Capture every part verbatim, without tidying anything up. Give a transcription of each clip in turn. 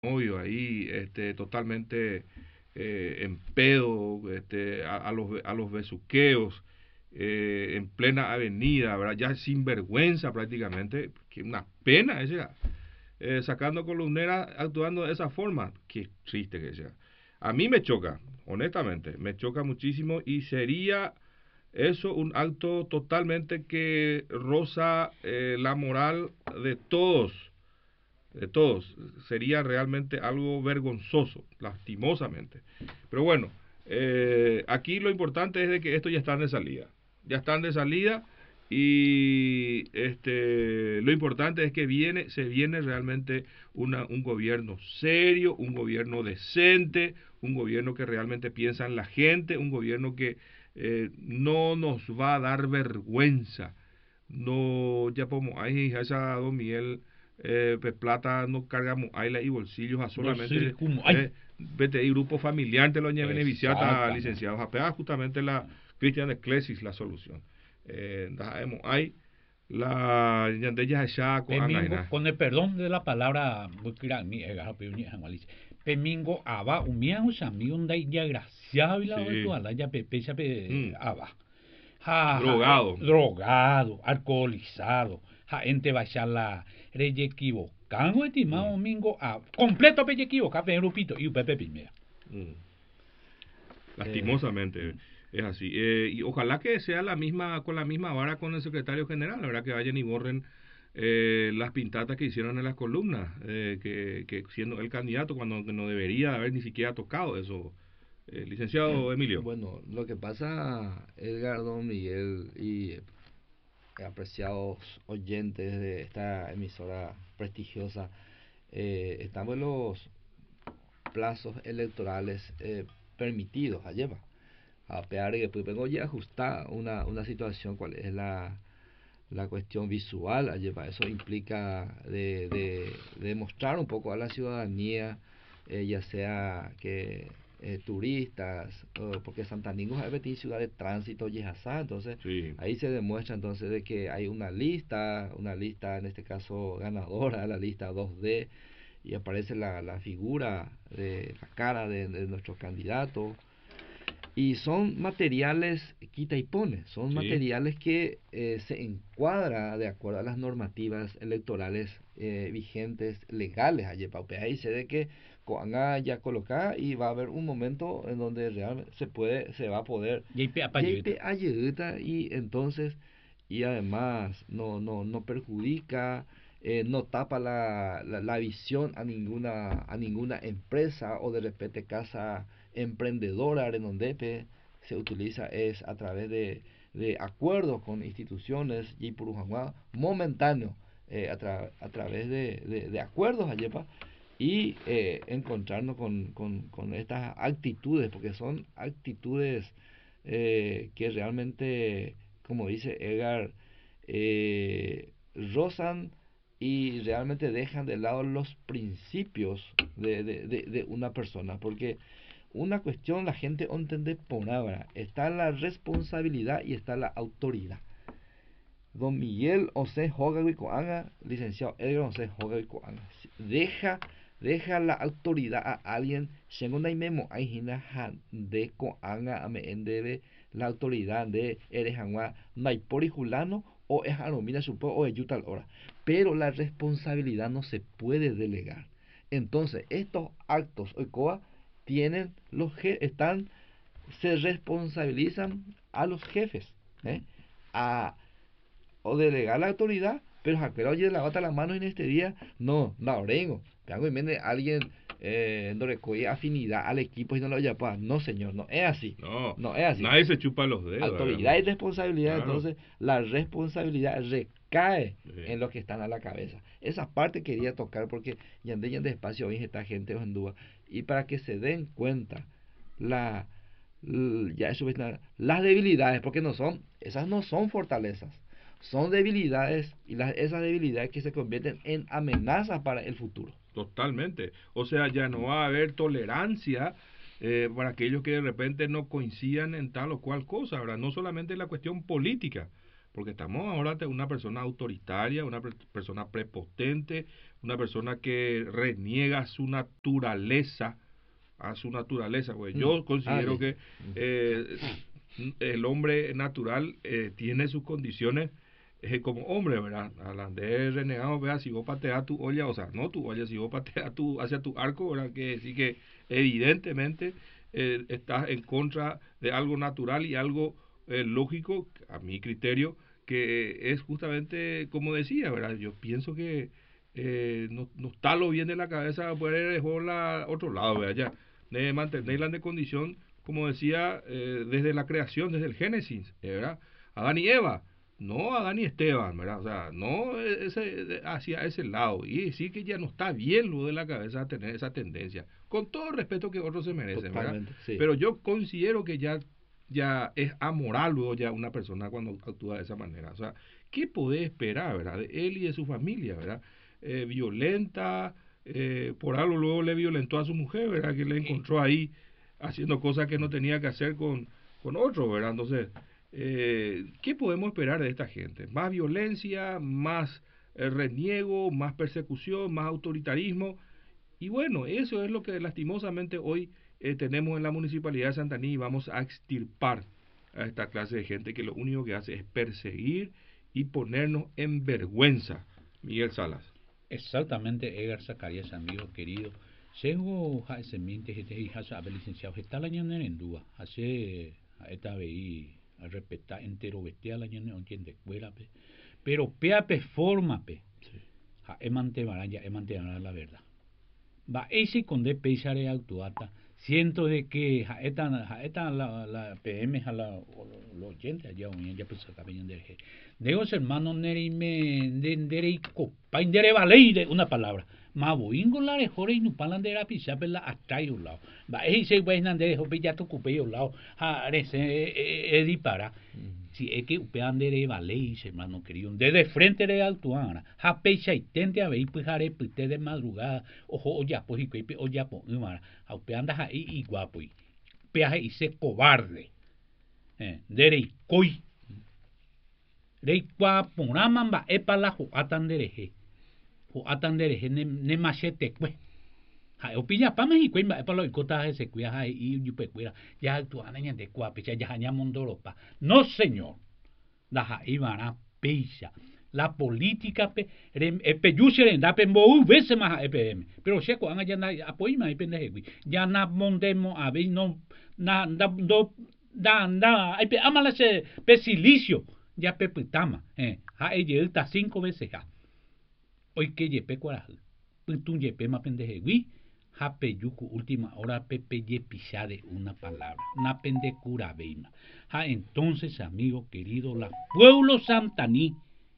obvio ahí, este, totalmente eh, en pedo, este, a, a los, a los besuqueos, eh, en plena avenida, ¿verdad? Ya sin vergüenza prácticamente, que una pena ese, eh, sacando columneras actuando de esa forma, qué triste que sea. A mí me choca, honestamente, me choca muchísimo y sería eso un acto totalmente que roza eh, la moral de todos, de todos. Sería realmente algo vergonzoso, lastimosamente. Pero bueno, eh, aquí lo importante es de que esto ya están de salida. Ya están de salida y este lo importante es que viene, se viene realmente una, un gobierno serio, un gobierno decente, un gobierno que realmente piensa en la gente, un gobierno que eh, no nos va a dar vergüenza. No, ya como ahí esa don Miguel eh, pues plata no cargamos aila y bolsillos a No sé solamente cómo. ¡Ay! eh, vete y grupo familiar te lo lleven beneficiata Exactamente. licenciados a justamente la Cristian Eclesis la solución eh, dajemos ahí la yandeya ya con Pemingo, angaina con el perdón de la palabra, voy a ir mi ega, Pemingo aba, umia usami unda ya graciado y la sí toda la ya pepe pe mm, aba. Ja, ja, eh, drogado drogado, alcoholizado, ja, ente baixa la reye equivocado, estimado mm, domingo, a completo pe equivocado, pe grupito, y pepe primera. mm. Eh, Lastimosamente es así. Eh, y ojalá que sea la misma con la misma vara con el secretario general, la verdad que vayan y borren eh, las pintatas que hicieron en las columnas, eh, que, que siendo el candidato cuando no debería haber ni siquiera tocado eso. Eh, licenciado Emilio. Bueno, lo que pasa, Edgar, Don Miguel y apreciados oyentes de esta emisora prestigiosa, eh, estamos en los plazos electorales eh, permitidos a llevar. A pesar de que pues, vengo ya a ajustar una, una situación, cuál es la, la cuestión visual, a llevar. Eso implica de, de, de mostrar un poco a la ciudadanía, eh, ya sea que eh, turistas, o porque Santa Domingo es ciudad de tránsito y así, entonces Sí. ahí se demuestra entonces de que hay una lista, una lista en este caso ganadora, la lista dos D, y aparece la, la figura de la cara de, de nuestro candidato, y son materiales quita y pone, son Sí. materiales que eh, se encuadra de acuerdo a las normativas electorales eh, vigentes legales. Allí ahí se de que Coanga ya colocar y va a haber un momento en donde realmente se puede, se va a poder y pe apayuta. J P ayuda y entonces y además no, no, no perjudica, eh, no tapa la, la, la visión a ninguna, a ninguna empresa o de repente casa emprendedora en donde se utiliza es a través de, de acuerdos con instituciones y Purujamá momentáneo, eh, a, tra a, través de, de, de acuerdos ayepa, y eh, encontrarnos con, con, con, estas actitudes, porque son actitudes eh, que realmente, como dice Edgar, eh, rozan y realmente dejan de lado los principios de, de, de, de una persona, porque una cuestión la gente entiende por ahora, está la responsabilidad y está la autoridad. Don Miguel José Hogawi Coanga, licenciado Edgar José Hogawi Coanga, deja, deja la autoridad a alguien, según hay memo, hay hina de Coanga, me endebe la autoridad de Erejangua, Naipori Julano, o es Aromina Supo, o es Yutal Hora. Pero la responsabilidad no se puede delegar. Entonces, estos actos, Oikoa, tienen los je están, se responsabilizan a los jefes, ¿eh? a o delegar la autoridad, pero Jaquera oye la bata la mano en este día, no, no orengo, Peango y Mene, alguien eh, no recoge afinidad al equipo y no lo oye, pues, no señor, no es así, No, no es así. nadie se chupa los dedos, Autoridad digamos. y responsabilidad, Claro. entonces la responsabilidad recae Sí. en los que están a la cabeza. Esa parte quería tocar porque ya de despacio hoy esta gente en duda y para que se den cuenta la ya eso es la- las debilidades, porque no son, esas no son fortalezas, son debilidades y las, esas debilidades que se convierten en amenazas para el futuro. Totalmente. O sea, ya no va a haber tolerancia eh, para aquellos que de repente no coincidan en tal o cual cosa, ¿verdad? No solamente en la cuestión política, porque estamos ahora ante una persona autoritaria, una per- persona prepotente, una persona que reniega a su naturaleza, a su naturaleza, pues Mm. yo considero Ale. que eh, el hombre natural eh, tiene sus condiciones eh, como hombre, ¿verdad? Hablan de renegado, ¿verdad? Si vos pateas tu olla, o sea, no tu olla, si vos pateas tu, hacia tu arco, ¿verdad? Que sí que evidentemente eh, estás en contra de algo natural y algo eh, lógico, a mi criterio, que es justamente como decía, ¿verdad? Yo pienso que eh, no, no está lo bien de la cabeza poder dejarla otro lado, ¿verdad? Ya, de mantenerla de condición, como decía, eh, desde la creación, desde el Génesis, ¿verdad? Adán y Eva, no Adán y Esteban, ¿verdad? O sea, no ese, hacia ese lado. Y decir que ya no está bien lo de la cabeza tener esa tendencia. Con todo el respeto que otros se merecen, ¿verdad? Totalmente, sí. Pero yo considero que ya, ya es amoral luego ya una persona cuando actúa de esa manera. O sea, ¿qué puede esperar, verdad? De él y de su familia, ¿verdad? Eh, violenta, eh, por algo luego le violentó a su mujer, ¿verdad? Que le encontró ahí haciendo cosas que no tenía que hacer con, con otro, ¿verdad? Entonces, eh, ¿qué podemos esperar de esta gente? Más violencia, más eh, reniego, más persecución, más autoritarismo. Y bueno, eso es lo que lastimosamente hoy eh, tenemos en la Municipalidad de Santaní y vamos a extirpar a esta clase de gente que lo único que hace es perseguir y ponernos en vergüenza. Miguel Salas. Exactamente, Edgar Zacarías, amigo querido. Tengo ese mente que te hija sabe licenciado, está la ñana en dúa, hace esta vez a respetar entero bestia la ñana no tiene escuela, pero pea pe forma pe. Ja, e mantenerá ya, e mantenerá la verdad. Va ese con de pesare actuata. Siento de que ja esta ja esta la la P M a la lo oyente allá un ya pues acá venían de Digo hermano nere me de nere copa indere valeire una palabra. Ma boingo la de jore no palan de la pizza per la atrayo lado. Va ese güey nan de hope ya tu cupe yo lado. Ja ese e di para. Si es que upean de valeis hermano querido. Desde frente de altuana. Ja pecha y tente a ver pues jare pues de madrugada. Ojo oya pues y que oya pues humana. A upean da ahí y guapo y. Peaje y se cobarde. Eh, dere coi. Rei kwa poraman ba epa la ho atandereje. Ho atandereje ne, ne machete kwe. Ha opilla pa México y epa lo ikota ese kuya ha y yupe kuya. Ya tu anaña de kwa pecha ya haña mondoropa. No señor. La ha ibara pecha. La política pe e pe yusere da pe mo vese ma E P M. Pero se ko anga ya na apoy ma pendeje kuy. Ya na mondemo a ver no na da do da da ai pe amala se pe silicio. Ya pepitama, eh, ha ella está cinco veces ya. Hoy que ye pe cuaral, putun ye pe ma pendeje gui, ha peyuku última hora pepe ye pisha de una palabra, una pendecura veima. Ha entonces, amigo querido, la pueblo santaní,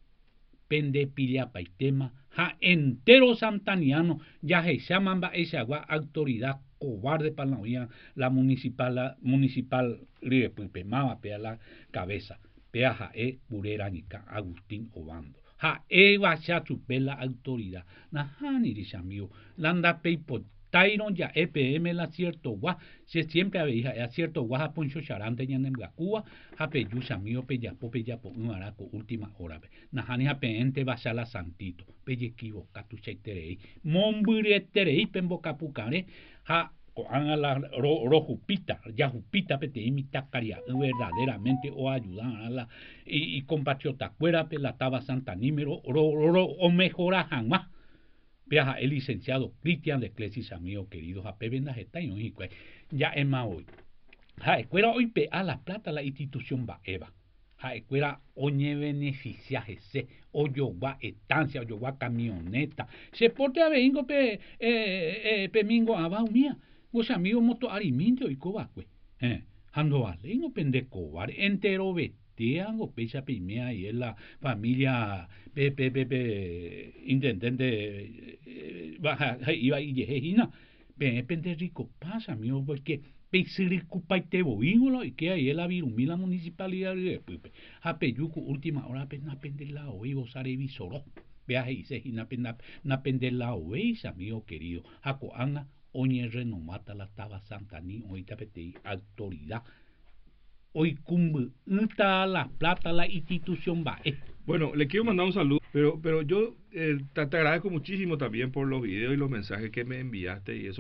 pende pilla paitema, ha entero santaniano, ya se llaman ba esa agua autoridad cobarde para la la municipal, la municipal, ríe, pues, mama pe a la cabeza. Pea ja e burera nica Agustín Obando. Ja e vacha chupe la autoridad. Na hani dice amigo. Landa pei po Tyron ya E P M la cierto gua. Si siempre había es cierto gua ja poncho charante ya en Cuba. Ja pe yusa amigo pe ya po pe ya po un araco última hora. Na hani ja pe ente vacha la santito. Pe ye equivoca tu cheiterei. Mombure terei pen boca pucane. Ja a la ro, ro jupita, ya jupita pe te imita caria verdaderamente o ayudan a la y, y compatriota cuera pe la taba santa número ro, ro, o mejora jamás viaja el licenciado Cristian de Clesis amigo querido a pe venda está y ya es más hoy ja escuela hoy pe a la plata la institución va eva ja escuela oñe beneficiaje se o yo va estancia o yo va camioneta se porte a vengo pe eh, eh, pe mingo abajo mía vos amigos moto ariminto y cobacue eh ando vale no pende cobar entero vetean o pecha primea y es la familia pe pe pe pe intendente baja iba y jejina pe pende rico pasa amigo porque pesiri cupaite boígolo y que ahí la virumi la municipalidad de Pepe a peyuco última hora pe na pende la oí vos are visoro viaje y se na pende na pende la oí amigo querido a coanga oñe renomata la taba santaní oíta pete autoridad hoy cumbe la plata la institución va. Bueno, le quiero mandar un saludo, pero pero yo eh, te, te agradezco muchísimo también por los videos y los mensajes que me enviaste y eso.